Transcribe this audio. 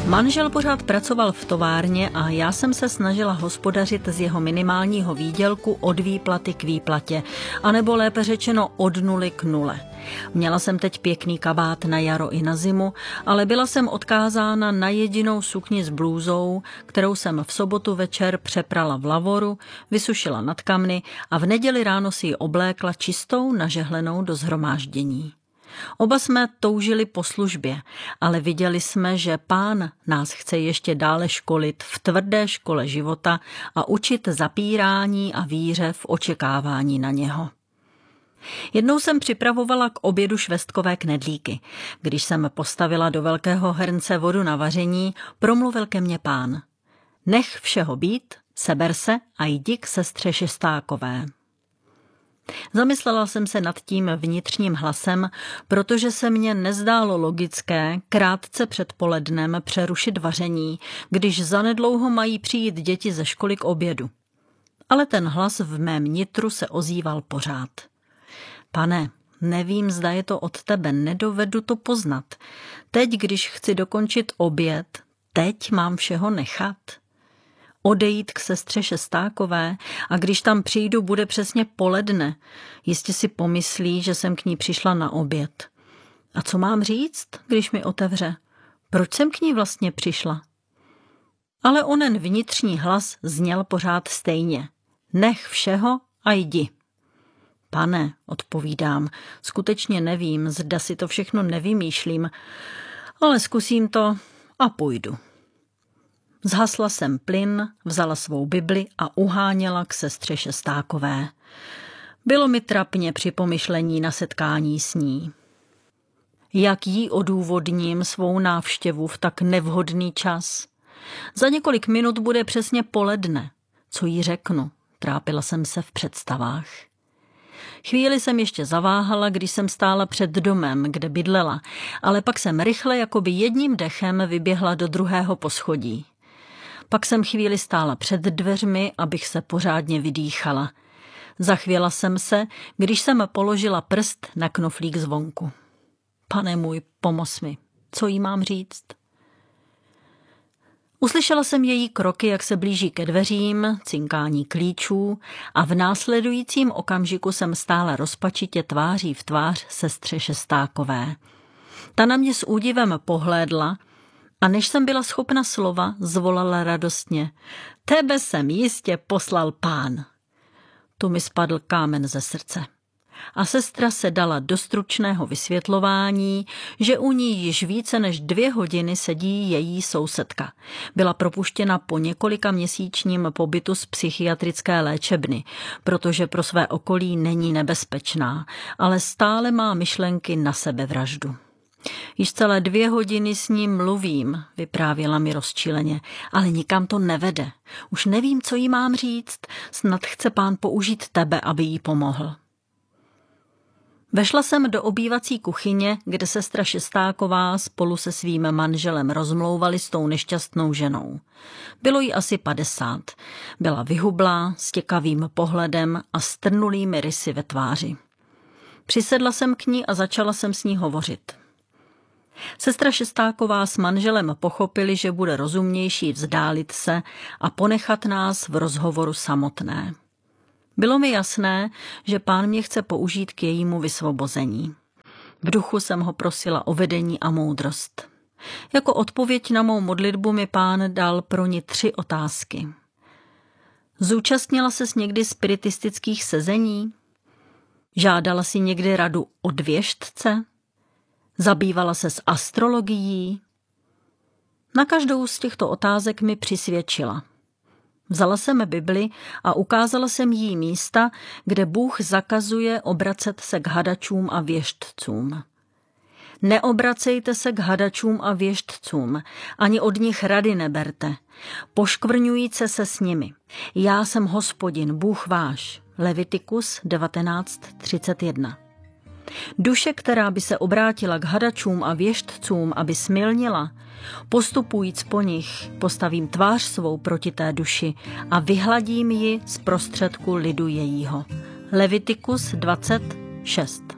Manžel pořád pracoval v továrně a já jsem se snažila hospodařit z jeho minimálního výdělku od výplaty k výplatě, anebo lépe řečeno od nuly k nule. Měla jsem teď pěkný kabát na jaro i na zimu, ale byla jsem odkázána na jedinou sukni s blůzou, kterou jsem v sobotu večer přeprala v lavoru, vysušila nad kamny a v neděli ráno si ji oblékla čistou nažehlenou do shromáždění. Oba jsme toužili po službě, ale viděli jsme, že Pán nás chce ještě dále školit v tvrdé škole života a učit zapírání a víře v očekávání na něho. Jednou jsem připravovala k obědu švestkové knedlíky. Když jsem postavila do velkého hrnce vodu na vaření, promluvil ke mně Pán. Nech všeho být, seber se a jdi k sestře Šestákové. Zamyslela jsem se nad tím vnitřním hlasem, protože se mně nezdálo logické krátce před polednem přerušit vaření, když zanedlouho mají přijít děti ze školy k obědu. Ale ten hlas v mém nitru se ozýval pořád. Pane, nevím, zda je to od tebe, nedovedu to poznat. Teď, když chci dokončit oběd, teď mám všeho nechat. Odejít k sestře Šestákové a když tam přijdu, bude přesně poledne. Jistě si pomyslí, že jsem k ní přišla na oběd. A co mám říct, když mi otevře? Proč jsem k ní vlastně přišla? Ale onen vnitřní hlas zněl pořád stejně. Nech všeho a jdi. Pane, odpovídám, skutečně nevím, zda si to všechno nevymýšlím, ale zkusím to a půjdu. Zhasla jsem plyn, vzala svou Bibli a uháněla k sestře Šestákové. Bylo mi trapně při pomyšlení na setkání s ní. Jak jí odůvodním svou návštěvu v tak nevhodný čas? Za několik minut bude přesně poledne. Co jí řeknu? Trápila jsem se v představách. Chvíli jsem ještě zaváhala, když jsem stála před domem, kde bydlela, ale pak jsem rychle jakoby jedním dechem vyběhla do druhého poschodí. Pak jsem chvíli stála před dveřmi, abych se pořádně vydýchala. Zachvěla jsem se, když jsem položila prst na knoflík zvonku. Pane můj, pomoz mi, co jí mám říct? Uslyšela jsem její kroky, jak se blíží ke dveřím, cinkání klíčů a v následujícím okamžiku jsem stála rozpačitě tváří v tvář sestře Šestákové. Ta na mě s údivem pohlédla a než jsem byla schopna slova, zvolala radostně. Tebe jsem jistě poslal Pán. Tu mi spadl kámen ze srdce. A sestra se dala do stručného vysvětlování, že u ní již více než 2 hodiny sedí její sousedka. Byla propuštěna po několika měsíčním pobytu z psychiatrické léčebny, protože pro své okolí není nebezpečná, ale stále má myšlenky na sebevraždu. Již celé 2 hodiny s ním mluvím, vyprávěla mi rozčileně, ale nikam to nevede. Už nevím, co jí mám říct, snad chce Pán použít tebe, aby jí pomohl. Vešla jsem do obývací kuchyně, kde sestra Šestáková spolu se svým manželem rozmlouvali s tou nešťastnou ženou. Bylo jí asi 50. Byla vyhublá, s těkavým pohledem a strnulými rysy ve tváři. Přisedla jsem k ní a začala jsem s ní hovořit. Sestra Šestáková s manželem pochopili, že bude rozumnější vzdálit se a ponechat nás v rozhovoru samotné. Bylo mi jasné, že Pán mě chce použít k jejímu vysvobození. V duchu jsem ho prosila o vedení a moudrost. Jako odpověď na mou modlitbu mi Pán dal pro ní 3 otázky. Zúčastnila ses někdy spiritistických sezení? Žádala si někdy radu od věštce? Zabývala se s astrologií? Na každou z těchto otázek mi přisvědčila. Vzala jsem Bibli a ukázala jsem jí místa, kde Bůh zakazuje obracet se k hadačům a věštcům. Neobracejte se k hadačům a věštcům, ani od nich rady neberte. Poškvrňujíce se s nimi. Já jsem Hospodin, Bůh váš. Levitikus 19:31. Duše, která by se obrátila k hadačům a věštcům, aby smilnila, postupujíc po nich, postavím tvář svou proti té duši a vyhladím ji z prostředku lidu jejího. Levitikus 20:6.